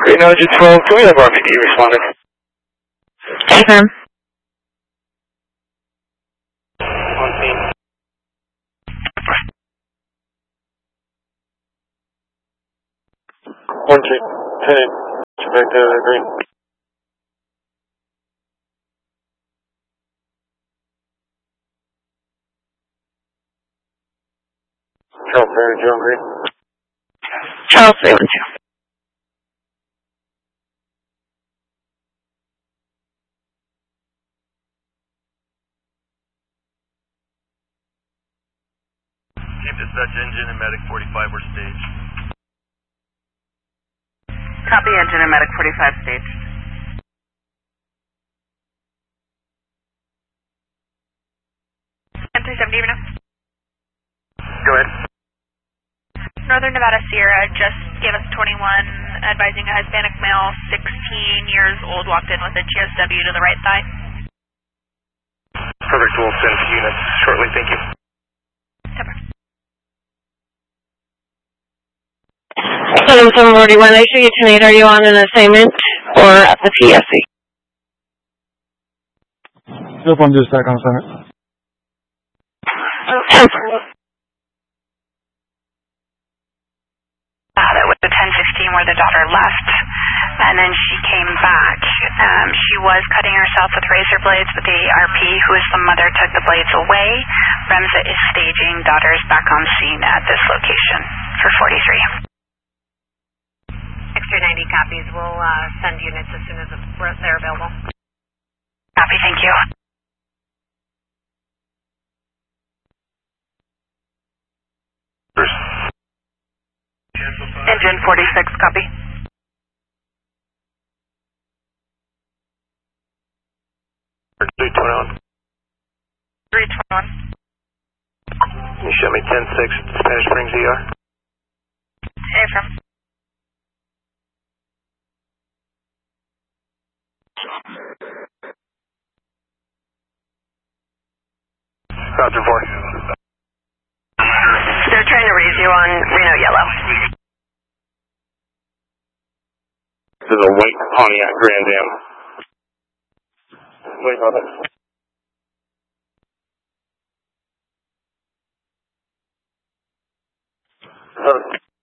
Reno 12, can we have RPD responded? Affirm. On scene. One three, 10, back to the green. Charles Mary, Joe Green. Charles 312. Chief Dispatch Engine and Medic 45 were staged. Copy, Engine and Medic 45 staged. 1037, even now. Go ahead. Northern Nevada Sierra just gave us 21, advising a Hispanic male, 16 years old, walked in with a GSW to the right thigh. Perfect, we'll send units shortly, thank you. 7741, actually, tonight, are you on an assignment or at the PSC? Yep, I'm just back on assignment. It was the 1016 where the daughter left, and then she came back. She was cutting herself with razor blades, but the ARP, who is the mother, took the blades away. REMSA is staging. Daughter is back on scene at this location for 43. Extra 90 copies. We'll send units as soon as they're available. Copy, thank you. Engine 46, copy. 321. 321. Can you show me 10-6 Spanish Springs ER? Affirm. Roger 4. They're trying to raise you on Reno Yellow. This is a white Pontiac Grand Am. Wait on it.